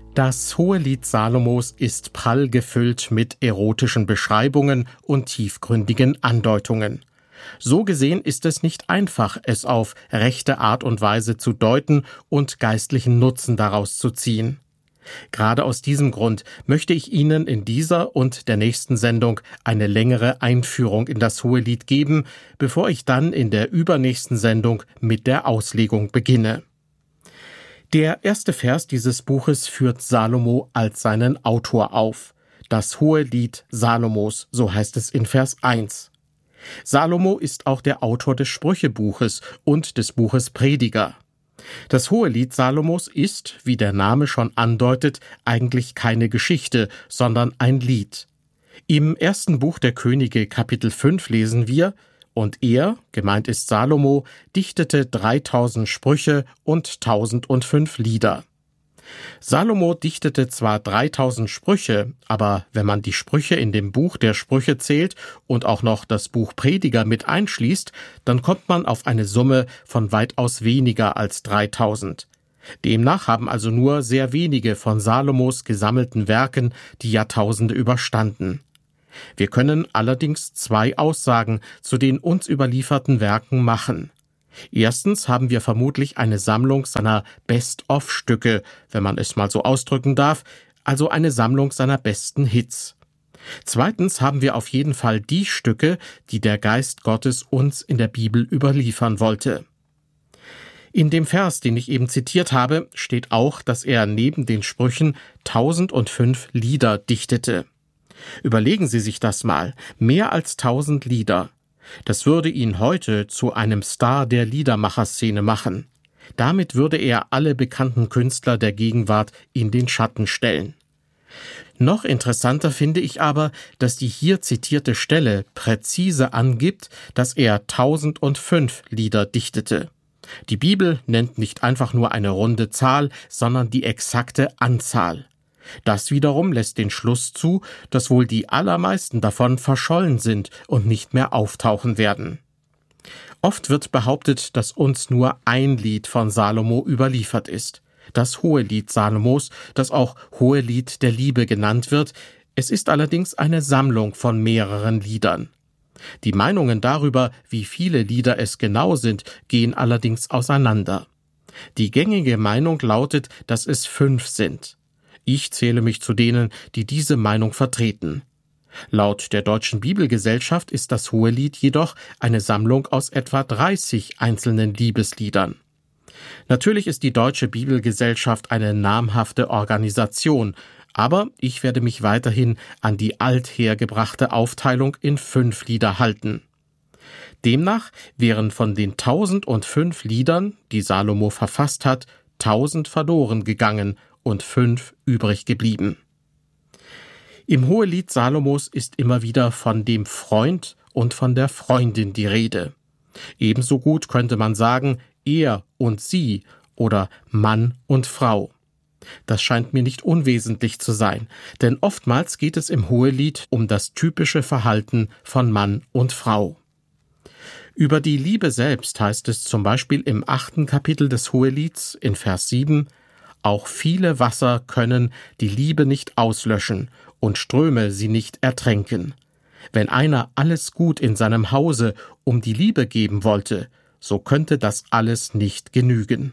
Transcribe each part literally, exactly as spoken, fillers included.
Das Hohelied Salomos ist prall gefüllt mit erotischen Beschreibungen und tiefgründigen Andeutungen. So gesehen ist es nicht einfach, es auf rechte Art und Weise zu deuten und geistlichen Nutzen daraus zu ziehen. Gerade aus diesem Grund möchte ich Ihnen in dieser und der nächsten Sendung eine längere Einführung in das Hohelied geben, bevor ich dann in der übernächsten Sendung mit der Auslegung beginne. Der erste Vers dieses Buches führt Salomo als seinen Autor auf. Das Hohelied Salomos, so heißt es in Vers eins. Salomo ist auch der Autor des Sprüchebuches und des Buches Prediger. Das Hohelied Salomos ist, wie der Name schon andeutet, eigentlich keine Geschichte, sondern ein Lied. Im ersten Buch der Könige, Kapitel fünf, lesen wir: Und er, gemeint ist Salomo, dichtete dreitausend Sprüche und tausendfünf Lieder. Salomo dichtete zwar dreitausend Sprüche, aber wenn man die Sprüche in dem Buch der Sprüche zählt und auch noch das Buch Prediger mit einschließt, dann kommt man auf eine Summe von weitaus weniger als dreitausend. Demnach haben also nur sehr wenige von Salomos gesammelten Werken die Jahrtausende überstanden. Wir können allerdings zwei Aussagen zu den uns überlieferten Werken machen. Erstens haben wir vermutlich eine Sammlung seiner Best-of-Stücke, wenn man es mal so ausdrücken darf, also eine Sammlung seiner besten Hits. Zweitens haben wir auf jeden Fall die Stücke, die der Geist Gottes uns in der Bibel überliefern wollte. In dem Vers, den ich eben zitiert habe, steht auch, dass er neben den Sprüchen tausendfünf Lieder dichtete. Überlegen Sie sich das mal, mehr als tausend Lieder. Das würde ihn heute zu einem Star der Liedermacherszene machen. Damit würde er alle bekannten Künstler der Gegenwart in den Schatten stellen. Noch interessanter finde ich aber, dass die hier zitierte Stelle präzise angibt, dass er tausendfünf Lieder dichtete. Die Bibel nennt nicht einfach nur eine runde Zahl, sondern die exakte Anzahl. Das wiederum lässt den Schluss zu, dass wohl die allermeisten davon verschollen sind und nicht mehr auftauchen werden. Oft wird behauptet, dass uns nur ein Lied von Salomo überliefert ist, das Hohelied Salomos, das auch Hohelied der Liebe genannt wird. Es ist allerdings eine Sammlung von mehreren Liedern. Die Meinungen darüber, wie viele Lieder es genau sind, gehen allerdings auseinander. Die gängige Meinung lautet, dass es fünf sind. Ich zähle mich zu denen, die diese Meinung vertreten. Laut der Deutschen Bibelgesellschaft ist das Hohelied jedoch eine Sammlung aus etwa dreißig einzelnen Liebesliedern. Natürlich ist die Deutsche Bibelgesellschaft eine namhafte Organisation, aber ich werde mich weiterhin an die althergebrachte Aufteilung in fünf Lieder halten. Demnach wären von den tausendfünf Liedern, die Salomo verfasst hat, tausend verloren gegangen und fünf übrig geblieben. Im Hohelied Salomos ist immer wieder von dem Freund und von der Freundin die Rede. Ebenso gut könnte man sagen, er und sie oder Mann und Frau. Das scheint mir nicht unwesentlich zu sein, denn oftmals geht es im Hohelied um das typische Verhalten von Mann und Frau. Über die Liebe selbst heißt es zum Beispiel im achten Kapitel des Hohelieds in Vers sieben: Auch viele Wasser können die Liebe nicht auslöschen und Ströme sie nicht ertränken. Wenn einer alles Gut in seinem Hause um die Liebe geben wollte, so könnte das alles nicht genügen.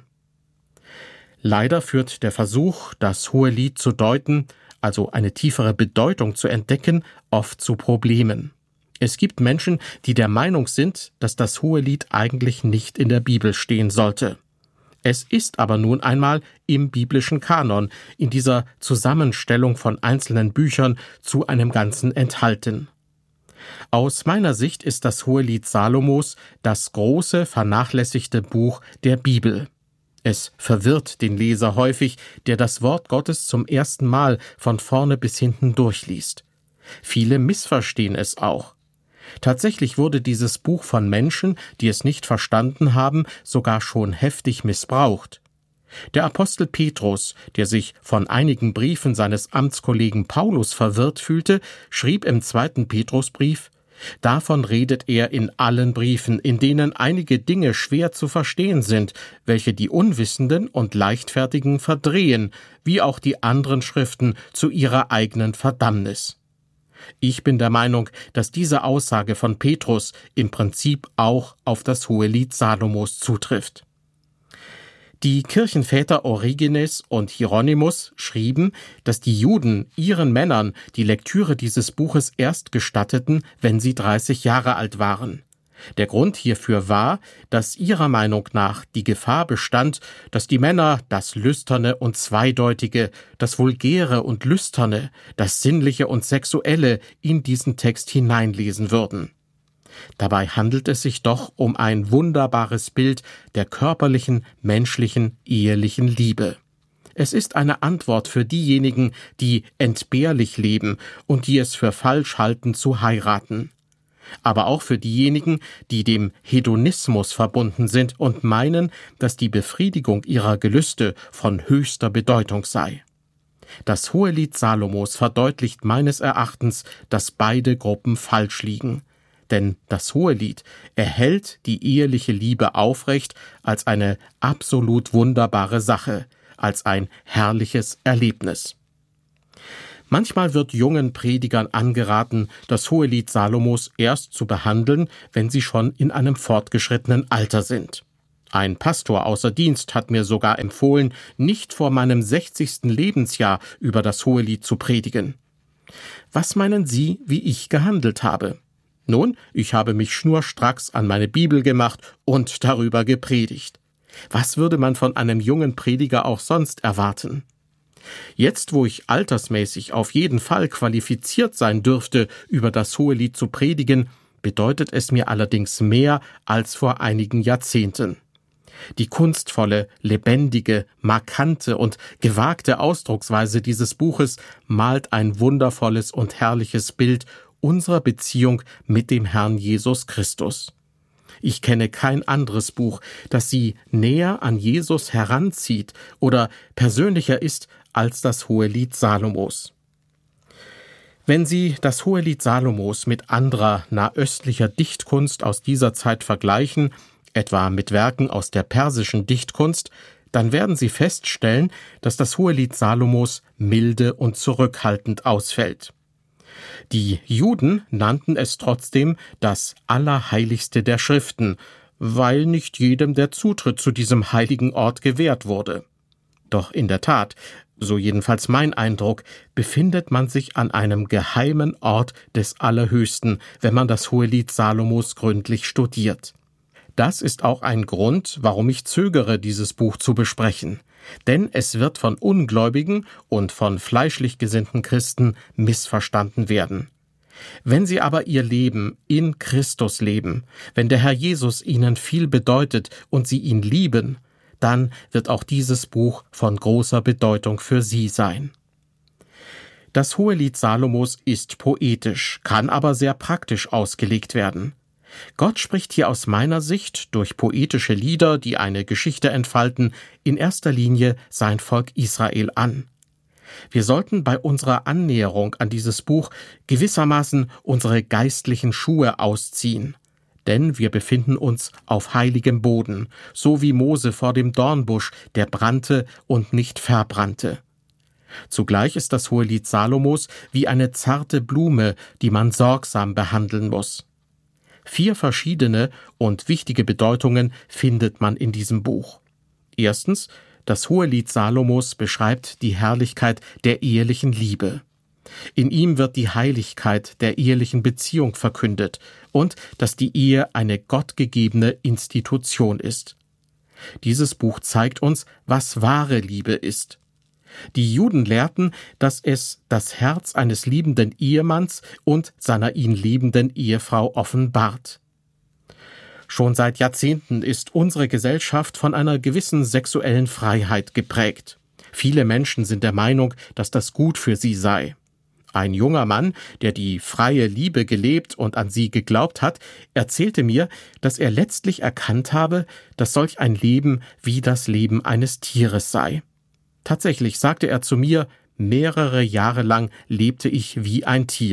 Leider führt der Versuch, das Hohelied zu deuten, also eine tiefere Bedeutung zu entdecken, oft zu Problemen. Es gibt Menschen, die der Meinung sind, dass das Hohelied eigentlich nicht in der Bibel stehen sollte. Es ist aber nun einmal im biblischen Kanon, in dieser Zusammenstellung von einzelnen Büchern zu einem Ganzen enthalten. Aus meiner Sicht ist das Hohelied Salomos das große, vernachlässigte Buch der Bibel. Es verwirrt den Leser häufig, der das Wort Gottes zum ersten Mal von vorne bis hinten durchliest. Viele missverstehen es auch. Tatsächlich wurde dieses Buch von Menschen, die es nicht verstanden haben, sogar schon heftig missbraucht. Der Apostel Petrus, der sich von einigen Briefen seines Amtskollegen Paulus verwirrt fühlte, schrieb im zweiten Petrusbrief: Davon redet er in allen Briefen, in denen einige Dinge schwer zu verstehen sind, welche die Unwissenden und Leichtfertigen verdrehen, wie auch die anderen Schriften zu ihrer eigenen Verdammnis. Ich bin der Meinung, dass diese Aussage von Petrus im Prinzip auch auf das Hohelied Salomos zutrifft. Die Kirchenväter Origenes und Hieronymus schrieben, dass die Juden ihren Männern die Lektüre dieses Buches erst gestatteten, wenn sie dreißig Jahre alt waren. Der Grund hierfür war, dass ihrer Meinung nach die Gefahr bestand, dass die Männer das Lüsterne und Zweideutige, das Vulgäre und Lüsterne, das Sinnliche und Sexuelle in diesen Text hineinlesen würden. Dabei handelt es sich doch um ein wunderbares Bild der körperlichen, menschlichen, ehelichen Liebe. Es ist eine Antwort für diejenigen, die entbehrlich leben und die es für falsch halten, zu heiraten. Aber auch für diejenigen, die dem Hedonismus verbunden sind und meinen, dass die Befriedigung ihrer Gelüste von höchster Bedeutung sei. Das Hohelied Salomos verdeutlicht meines Erachtens, dass beide Gruppen falsch liegen. Denn das Hohelied erhält die eheliche Liebe aufrecht als eine absolut wunderbare Sache, als ein herrliches Erlebnis. Manchmal wird jungen Predigern angeraten, das Hohelied Salomos erst zu behandeln, wenn sie schon in einem fortgeschrittenen Alter sind. Ein Pastor außer Dienst hat mir sogar empfohlen, nicht vor meinem sechzigsten Lebensjahr über das Hohelied zu predigen. Was meinen Sie, wie ich gehandelt habe? Nun, ich habe mich schnurstracks an meine Bibel gemacht und darüber gepredigt. Was würde man von einem jungen Prediger auch sonst erwarten? Jetzt, wo ich altersmäßig auf jeden Fall qualifiziert sein dürfte, über das Hohelied zu predigen, bedeutet es mir allerdings mehr als vor einigen Jahrzehnten. Die kunstvolle, lebendige, markante und gewagte Ausdrucksweise dieses Buches malt ein wundervolles und herrliches Bild unserer Beziehung mit dem Herrn Jesus Christus. Ich kenne kein anderes Buch, das sie näher an Jesus heranzieht oder persönlicher ist als das Hohelied Salomos. Wenn Sie das Hohelied Salomos mit anderer nahöstlicher Dichtkunst aus dieser Zeit vergleichen, etwa mit Werken aus der persischen Dichtkunst, dann werden Sie feststellen, dass das Hohelied Salomos milde und zurückhaltend ausfällt. Die Juden nannten es trotzdem das Allerheiligste der Schriften, weil nicht jedem der Zutritt zu diesem heiligen Ort gewährt wurde. Doch in der Tat, so jedenfalls mein Eindruck, befindet man sich an einem geheimen Ort des Allerhöchsten, wenn man das Hohelied Salomos gründlich studiert. Das ist auch ein Grund, warum ich zögere, dieses Buch zu besprechen. Denn es wird von Ungläubigen und von fleischlich gesinnten Christen missverstanden werden. Wenn sie aber ihr Leben in Christus leben, wenn der Herr Jesus ihnen viel bedeutet und sie ihn lieben, dann wird auch dieses Buch von großer Bedeutung für sie sein. Das Hohelied Salomos ist poetisch, kann aber sehr praktisch ausgelegt werden. Gott spricht hier aus meiner Sicht durch poetische Lieder, die eine Geschichte entfalten, in erster Linie sein Volk Israel an. Wir sollten bei unserer Annäherung an dieses Buch gewissermaßen unsere geistlichen Schuhe ausziehen. Denn wir befinden uns auf heiligem Boden, so wie Mose vor dem Dornbusch, der brannte und nicht verbrannte. Zugleich ist das Hohelied Salomos wie eine zarte Blume, die man sorgsam behandeln muss. Vier verschiedene und wichtige Bedeutungen findet man in diesem Buch. Erstens, das Hohelied Salomos beschreibt die Herrlichkeit der ehelichen Liebe. In ihm wird die Heiligkeit der ehelichen Beziehung verkündet und dass die Ehe eine gottgegebene Institution ist. Dieses Buch zeigt uns, was wahre Liebe ist. Die Juden lehrten, dass es das Herz eines liebenden Ehemanns und seiner ihn liebenden Ehefrau offenbart. Schon seit Jahrzehnten ist unsere Gesellschaft von einer gewissen sexuellen Freiheit geprägt. Viele Menschen sind der Meinung, dass das gut für sie sei. Ein junger Mann, der die freie Liebe gelebt und an sie geglaubt hat, erzählte mir, dass er letztlich erkannt habe, dass solch ein Leben wie das Leben eines Tieres sei. Tatsächlich sagte er zu mir, mehrere Jahre lang lebte ich wie ein Tier,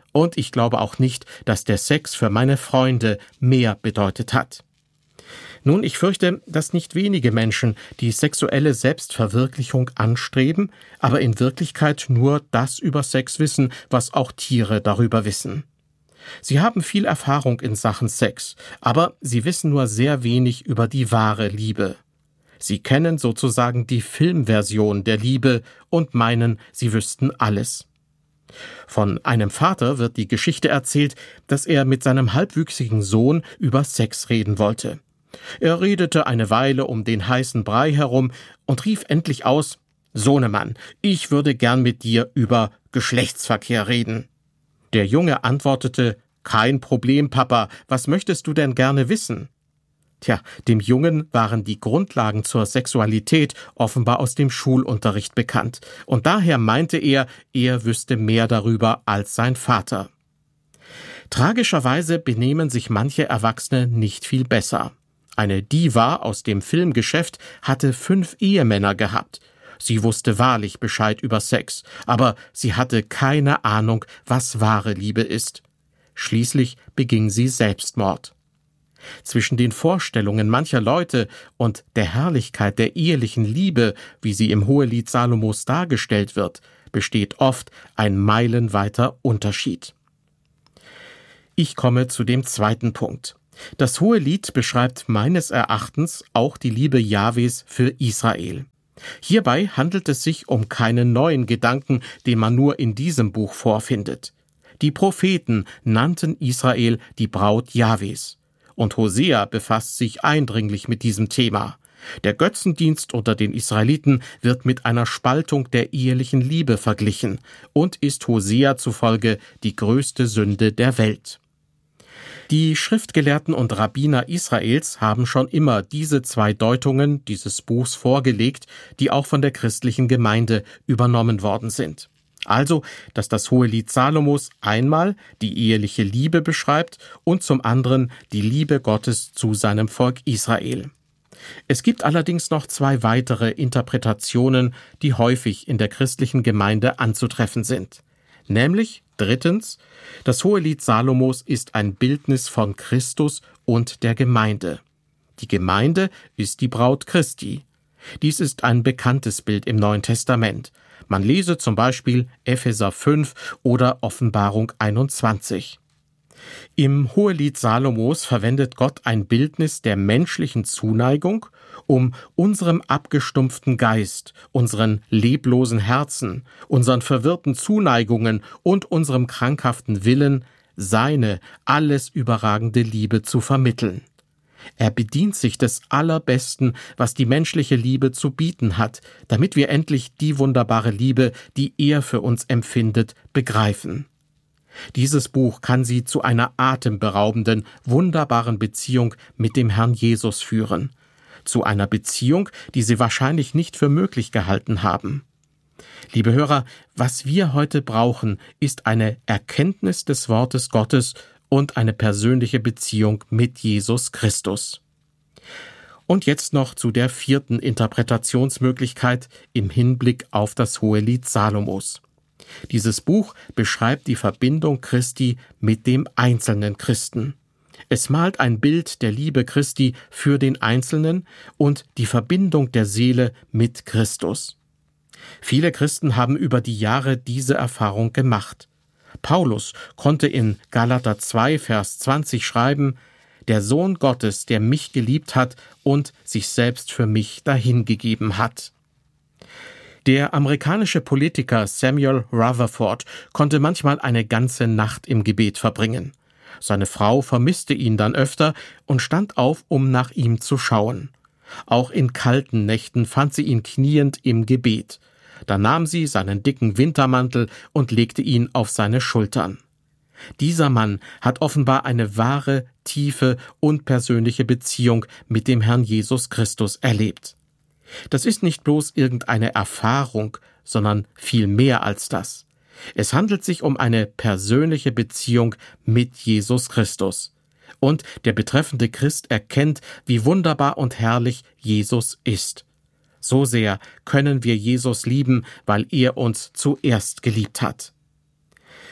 Und ich glaube auch nicht, dass der Sex für meine Freunde mehr bedeutet hat. Nun, ich fürchte, dass nicht wenige Menschen die sexuelle Selbstverwirklichung anstreben, aber in Wirklichkeit nur das über Sex wissen, was auch Tiere darüber wissen. Sie haben viel Erfahrung in Sachen Sex, aber sie wissen nur sehr wenig über die wahre Liebe. Sie kennen sozusagen die Filmversion der Liebe und meinen, sie wüssten alles. Von einem Vater wird die Geschichte erzählt, dass er mit seinem halbwüchsigen Sohn über Sex reden wollte. Er redete eine Weile um den heißen Brei herum und rief endlich aus: »Sohnemann, ich würde gern mit dir über Geschlechtsverkehr reden.« Der Junge antwortete: »Kein Problem, Papa, was möchtest du denn gerne wissen?« Tja, dem Jungen waren die Grundlagen zur Sexualität offenbar aus dem Schulunterricht bekannt, und daher meinte er, er wüsste mehr darüber als sein Vater. Tragischerweise benehmen sich manche Erwachsene nicht viel besser. Eine Diva aus dem Filmgeschäft hatte fünf Ehemänner gehabt. Sie wusste wahrlich Bescheid über Sex, aber sie hatte keine Ahnung, was wahre Liebe ist. Schließlich beging sie Selbstmord. Zwischen den Vorstellungen mancher Leute und der Herrlichkeit der ehelichen Liebe, wie sie im Hohelied Salomos dargestellt wird, besteht oft ein meilenweiter Unterschied. Ich komme zu dem zweiten Punkt. Das Hohelied beschreibt meines Erachtens auch die Liebe Jahwes für Israel. Hierbei handelt es sich um keinen neuen Gedanken, den man nur in diesem Buch vorfindet. Die Propheten nannten Israel die Braut Jahwes. Und Hosea befasst sich eindringlich mit diesem Thema. Der Götzendienst unter den Israeliten wird mit einer Spaltung der ehelichen Liebe verglichen und ist Hosea zufolge die größte Sünde der Welt. Die Schriftgelehrten und Rabbiner Israels haben schon immer diese zwei Deutungen dieses Buchs vorgelegt, die auch von der christlichen Gemeinde übernommen worden sind. Also, dass das Hohelied Salomos einmal die eheliche Liebe beschreibt und zum anderen die Liebe Gottes zu seinem Volk Israel. Es gibt allerdings noch zwei weitere Interpretationen, die häufig in der christlichen Gemeinde anzutreffen sind. Nämlich, drittens, das Hohelied Salomos ist ein Bildnis von Christus und der Gemeinde. Die Gemeinde ist die Braut Christi. Dies ist ein bekanntes Bild im Neuen Testament. Man lese zum Beispiel Epheser fünf oder Offenbarung einundzwanzig. Im Hohelied Salomos verwendet Gott ein Bildnis der menschlichen Zuneigung, um unserem abgestumpften Geist, unseren leblosen Herzen, unseren verwirrten Zuneigungen und unserem krankhaften Willen seine alles überragende Liebe zu vermitteln. Er bedient sich des Allerbesten, was die menschliche Liebe zu bieten hat, damit wir endlich die wunderbare Liebe, die er für uns empfindet, begreifen. Dieses Buch kann Sie zu einer atemberaubenden, wunderbaren Beziehung mit dem Herrn Jesus führen. Zu einer Beziehung, die Sie wahrscheinlich nicht für möglich gehalten haben. Liebe Hörer, was wir heute brauchen, ist eine Erkenntnis des Wortes Gottes und eine persönliche Beziehung mit Jesus Christus. Und jetzt noch zu der vierten Interpretationsmöglichkeit im Hinblick auf das Hohelied Salomos. Dieses Buch beschreibt die Verbindung Christi mit dem einzelnen Christen. Es malt ein Bild der Liebe Christi für den Einzelnen und die Verbindung der Seele mit Christus. Viele Christen haben über die Jahre diese Erfahrung gemacht. Paulus konnte in Galater zwei, Vers zwanzig schreiben: Der Sohn Gottes, der mich geliebt hat und sich selbst für mich dahingegeben hat. Der amerikanische Politiker Samuel Rutherford konnte manchmal eine ganze Nacht im Gebet verbringen. Seine Frau vermisste ihn dann öfter und stand auf, um nach ihm zu schauen. Auch in kalten Nächten fand sie ihn kniend im Gebet. Da nahm sie seinen dicken Wintermantel und legte ihn auf seine Schultern. Dieser Mann hat offenbar eine wahre, tiefe und persönliche Beziehung mit dem Herrn Jesus Christus erlebt. Das ist nicht bloß irgendeine Erfahrung, sondern viel mehr als das. Es handelt sich um eine persönliche Beziehung mit Jesus Christus. Und der betreffende Christ erkennt, wie wunderbar und herrlich Jesus ist. So sehr können wir Jesus lieben, weil er uns zuerst geliebt hat.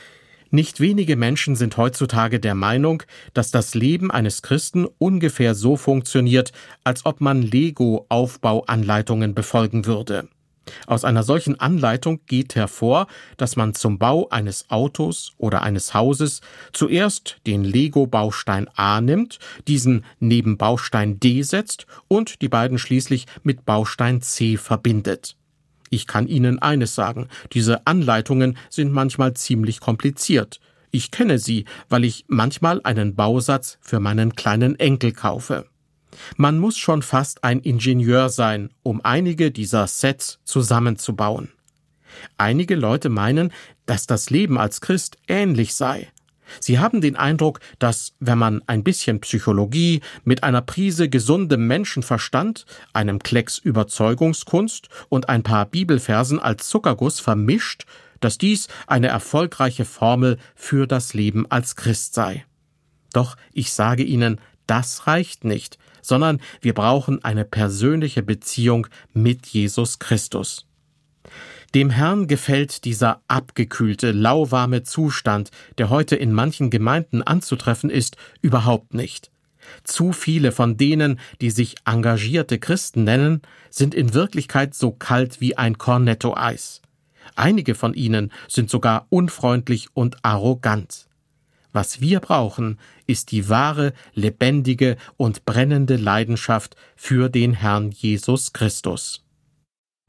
Nicht wenige Menschen sind heutzutage der Meinung, dass das Leben eines Christen ungefähr so funktioniert, als ob man Lego-Aufbauanleitungen befolgen würde. Aus einer solchen Anleitung geht hervor, dass man zum Bau eines Autos oder eines Hauses zuerst den Lego-Baustein A nimmt, diesen neben Baustein D setzt und die beiden schließlich mit Baustein C verbindet. Ich kann Ihnen eines sagen, diese Anleitungen sind manchmal ziemlich kompliziert. Ich kenne sie, weil ich manchmal einen Bausatz für meinen kleinen Enkel kaufe. Man muss schon fast ein Ingenieur sein, um einige dieser Sets zusammenzubauen. Einige Leute meinen, dass das Leben als Christ ähnlich sei. Sie haben den Eindruck, dass, wenn man ein bisschen Psychologie mit einer Prise gesundem Menschenverstand, einem Klecks Überzeugungskunst und ein paar Bibelversen als Zuckerguss vermischt, dass dies eine erfolgreiche Formel für das Leben als Christ sei. Doch ich sage Ihnen, das reicht nicht, sondern wir brauchen eine persönliche Beziehung mit Jesus Christus. Dem Herrn gefällt dieser abgekühlte, lauwarme Zustand, der heute in manchen Gemeinden anzutreffen ist, überhaupt nicht. Zu viele von denen, die sich engagierte Christen nennen, sind in Wirklichkeit so kalt wie ein Cornetto-Eis. Einige von ihnen sind sogar unfreundlich und arrogant. Was wir brauchen, ist die wahre, lebendige und brennende Leidenschaft für den Herrn Jesus Christus.